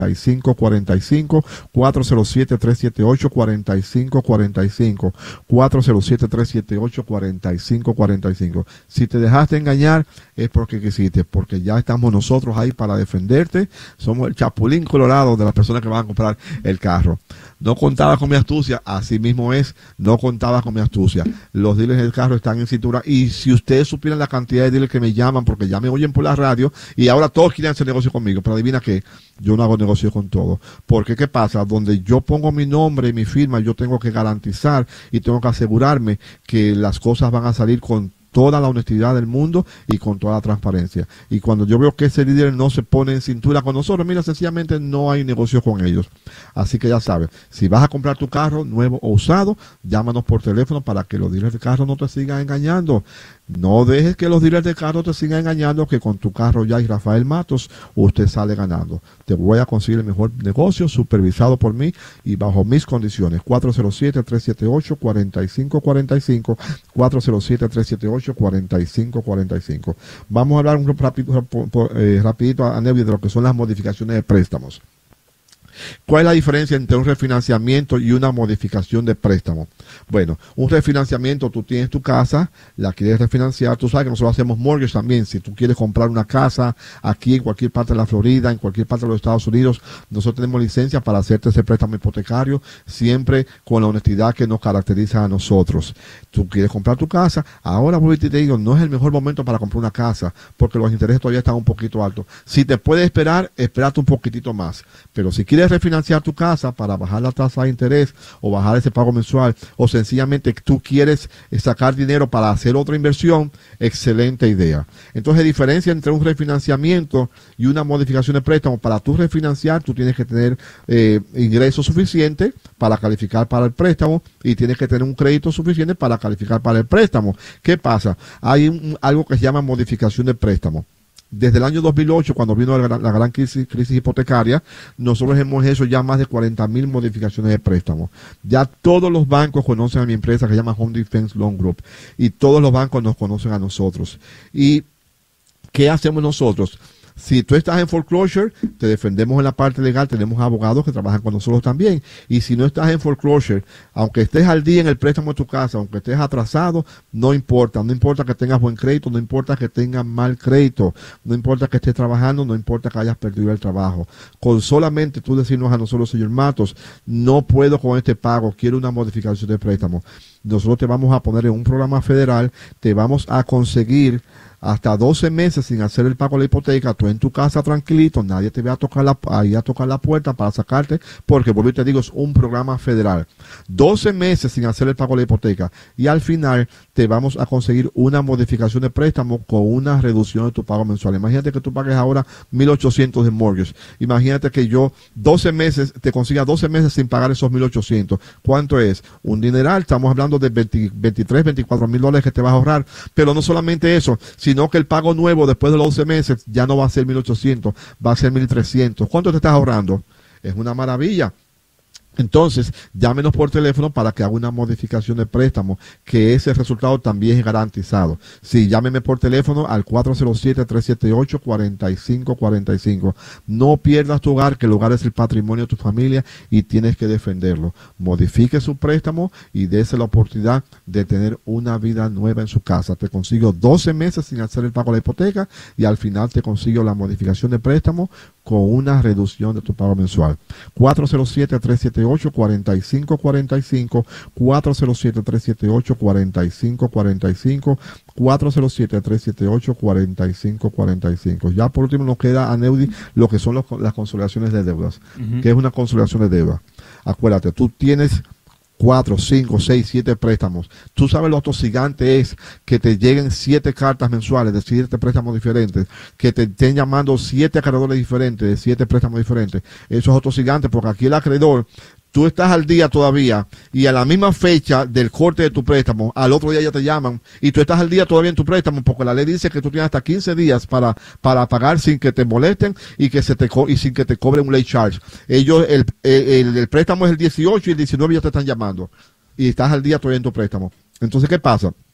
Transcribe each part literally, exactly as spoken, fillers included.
y cinco cuarenta y cinco, cuatro cero siete, tres siete ocho, cuatro cinco cuarenta y cinco, cuatro cero siete, tres siete ocho, cuatro cinco cuarenta y cinco. Si te dejaste engañar es porque quisiste, porque ya estamos nosotros ahí para defenderte. Somos el chapulín colorado de las personas que van a comprar el carro. No contaba con mi astucia, así mismo es, no contaba con mi astucia. Los dealers del carro están en cintura, y si ustedes supieran la cantidad de dealers que me llaman, porque ya me oyen por la radio, y ahora todos quieren hacer negocio conmigo, pero adivina qué, yo no hago negocio con todo. Porque ¿qué pasa? Donde yo pongo mi nombre y mi firma, yo tengo que garantizar y tengo que asegurarme que las cosas van a salir con toda la honestidad del mundo y con toda la transparencia. Y cuando yo veo que ese líder no se pone en cintura con nosotros, mira, sencillamente no hay negocio con ellos. Así que ya sabes, si vas a comprar tu carro nuevo o usado, llámanos por teléfono para que los dealers de carro no te sigan engañando. No dejes que los dealers de carro te sigan engañando, que con tu carro ya y Rafael Matos, usted sale ganando. Te voy a conseguir el mejor negocio supervisado por mí y bajo mis condiciones. cuatro cero siete, tres siete ocho, cuatro cinco cuarenta y cinco, cuatro cero siete, tres siete ocho, cuatro cinco cuarenta y cinco. Vamos a hablar un rápido, eh, rapidito a Nevi de lo que son las modificaciones de préstamos. ¿Cuál es la diferencia entre un refinanciamiento y una modificación de préstamo? Bueno, un refinanciamiento, tú tienes tu casa, la quieres refinanciar, tú sabes que nosotros hacemos mortgage también. Si tú quieres comprar una casa aquí en cualquier parte de la Florida, en cualquier parte de los Estados Unidos, nosotros tenemos licencia para hacerte ese préstamo hipotecario, siempre con la honestidad que nos caracteriza a nosotros. Tú quieres comprar tu casa, ahora voy y te digo, no es el mejor momento para comprar una casa, porque los intereses todavía están un poquito altos. Si te puedes esperar, espérate un poquitito más. Pero si quieres refinanciar tu casa para bajar la tasa de interés o bajar ese pago mensual, o sencillamente tú quieres sacar dinero para hacer otra inversión, excelente idea. Entonces, diferencia entre un refinanciamiento y una modificación de préstamo: para tú refinanciar, tú tienes que tener eh, ingresos suficientes para calificar para el préstamo, y tienes que tener un crédito suficiente para calificar para el préstamo. ¿Qué pasa? Hay un, algo que se llama modificación de préstamo. Desde el año dos mil ocho, cuando vino la gran, la gran crisis, crisis hipotecaria, nosotros hemos hecho ya más de cuarenta mil modificaciones de préstamos. Ya todos los bancos conocen a mi empresa, que se llama Home Defense Loan Group, y todos los bancos nos conocen a nosotros. ¿Y qué hacemos nosotros? Si tú estás en foreclosure, te defendemos en la parte legal, tenemos abogados que trabajan con nosotros también. Y si no estás en foreclosure, aunque estés al día en el préstamo de tu casa, aunque estés atrasado, no importa. No importa que tengas buen crédito, no importa que tengas mal crédito, no importa que estés trabajando, no importa que hayas perdido el trabajo. Con solamente tú decirnos a nosotros, señor Matos, no puedo con este pago, quiero una modificación de préstamo, nosotros te vamos a poner en un programa federal, te vamos a conseguir hasta doce meses sin hacer el pago de la hipoteca, tú en tu casa tranquilito, nadie te va a tocar la, ahí a tocar la puerta para sacarte, porque vuelvo y te digo, es un programa federal. doce meses sin hacer el pago de la hipoteca, y al final te vamos a conseguir una modificación de préstamo con una reducción de tu pago mensual. Imagínate que tú pagues ahora mil ochocientos de mortgage. Imagínate que yo doce meses, te consiga doce meses sin pagar esos mil ochocientos. ¿Cuánto es? Un dineral. Estamos hablando de veinte, veintitrés, veinticuatro mil dólares que te vas a ahorrar. Pero no solamente eso, sino que el pago nuevo después de los doce meses ya no va a ser mil ochocientos, va a ser mil trescientos. ¿Cuánto te estás ahorrando? Es una maravilla. Entonces, llámenos por teléfono para que haga una modificación de préstamo, que ese resultado también es garantizado. Sí, llámeme por teléfono al cuatro cero siete, tres siete ocho, cuatro cinco cuatro cinco. No pierdas tu hogar, que el hogar es el patrimonio de tu familia y tienes que defenderlo. Modifique su préstamo y dése la oportunidad de tener una vida nueva en su casa. Te consigo doce meses sin hacer el pago de la hipoteca, y al final te consigo la modificación de préstamo con una reducción de tu pago mensual. cuatro cero siete, tres siete ocho, cuatro cinco cuatro cinco, cuatro cero siete, tres siete ocho, cuatro cinco cuatro cinco, cuatro cero siete, tres siete ocho, cuatro cinco cuatro cinco. Ya por último nos queda, a Neudi, lo que son los, las consolidaciones de deudas. Uh-huh. ¿Qué es una consolidación de deuda? Acuérdate, tú tienes cuatro, cinco, seis, siete préstamos. Tú sabes lo atosigante es que te lleguen siete cartas mensuales de siete préstamos diferentes, que te estén llamando siete acreedores diferentes de siete préstamos diferentes. Eso es atosigante, porque aquí el acreedor, tú estás al día todavía, y a la misma fecha del corte de tu préstamo, al otro día ya te llaman, y tú estás al día todavía en tu préstamo, porque la ley dice que tú tienes hasta quince días para, para pagar sin que te molesten y que se te co y sin que te cobren un late charge. Ellos, el, el, el préstamo es el dieciocho y el diecinueve ya te están llamando, y estás al día todavía en tu préstamo. Entonces, ¿qué pasa?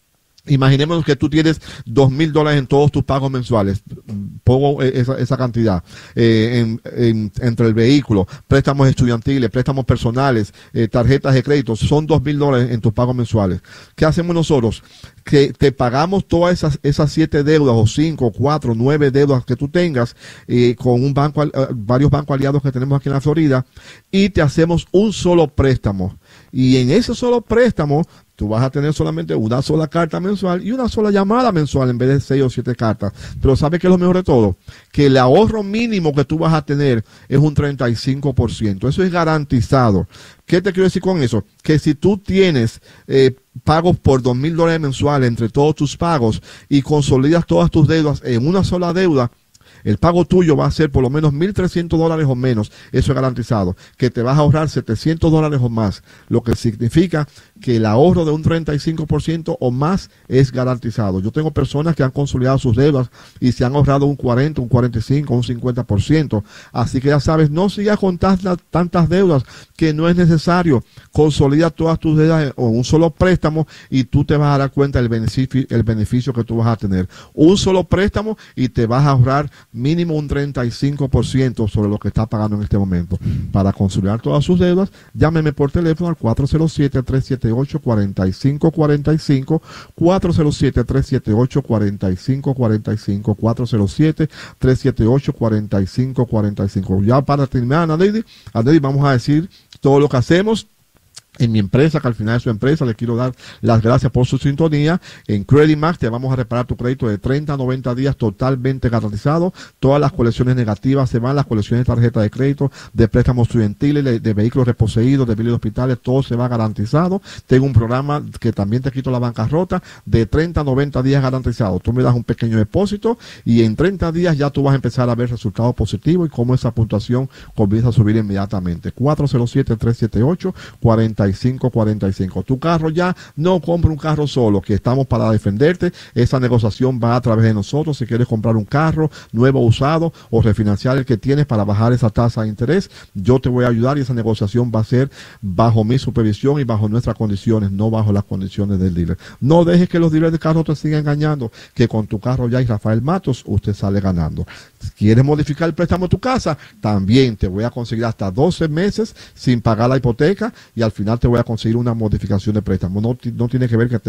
Imaginemos que tú tienes dos mil dólares en todos tus pagos mensuales. Pongo esa, esa cantidad eh, en, en, entre el vehículo, préstamos estudiantiles, préstamos personales, eh, tarjetas de crédito. Son dos mil dólares en tus pagos mensuales. ¿Qué hacemos nosotros? Que te pagamos todas esas, esas siete deudas o cinco, cuatro, nueve deudas que tú tengas eh, con un banco, eh, varios bancos aliados que tenemos aquí en la Florida, y te hacemos un solo préstamo. Y en ese solo préstamo tú vas a tener solamente una sola carta mensual y una sola llamada mensual en vez de seis o siete cartas. Pero ¿sabes qué es lo mejor de todo? Que el ahorro mínimo que tú vas a tener es un treinta y cinco por ciento. Eso es garantizado. ¿Qué te quiero decir con eso? Que si tú tienes eh, pagos por dos mil dólares mensuales entre todos tus pagos y consolidas todas tus deudas en una sola deuda, el pago tuyo va a ser por lo menos mil trescientos dólares o menos. Eso es garantizado. Que te vas a ahorrar setecientos dólares o más. Lo que significa que el ahorro de un treinta y cinco por ciento o más es garantizado. Yo tengo personas que han consolidado sus deudas y se han ahorrado un cuarenta, un cuarenta y cinco, un cincuenta por ciento. Así que ya sabes, no sigas con tantas, tantas deudas que no es necesario. Consolida todas tus deudas en un solo préstamo y tú te vas a dar cuenta del beneficio, el beneficio que tú vas a tener. Un solo préstamo y te vas a ahorrar mínimo un treinta y cinco por ciento sobre lo que está pagando en este momento. Para consolidar todas sus deudas, llámeme por teléfono al cuatro cero siete, tres siete ocho, cuatro cinco cuatro cinco, cuatro cero siete, tres siete ocho, cuatro cinco cuatro cinco, cuatro cero siete, tres siete ocho, cuatro cinco cuatro cinco. Ya para terminar, Anadidi, Anadidi, vamos a decir todo lo que hacemos en mi empresa, que al final de su empresa le quiero dar las gracias por su sintonía. En Credit Max te vamos a reparar tu crédito de treinta a noventa días totalmente garantizado. Todas las colecciones negativas se van, las colecciones de tarjeta de crédito, de préstamos estudiantiles, de, de vehículos reposeídos, de biles de hospitales, todo se va garantizado. Tengo un programa que también te quito la bancarrota de treinta a noventa días garantizado. Tú me das un pequeño depósito y en treinta días ya tú vas a empezar a ver resultados positivos y cómo esa puntuación comienza a subir inmediatamente. cuatro cero siete, tres siete ocho, cuatro cinco cuarenta y cinco. Tu carro ya no compra un carro solo, que estamos para defenderte. Esa negociación va a través de nosotros. Si quieres comprar un carro nuevo, usado o refinanciar el que tienes para bajar esa tasa de interés, yo te voy a ayudar y esa negociación va a ser bajo mi supervisión y bajo nuestras condiciones, no bajo las condiciones del dealer. No dejes que los dealers de carro te sigan engañando, que con tu carro ya y Rafael Matos usted sale ganando. Si quieres modificar el préstamo de tu casa, también te voy a conseguir hasta doce meses sin pagar la hipoteca y al final te voy a conseguir una modificación de préstamo. No, no tiene que ver que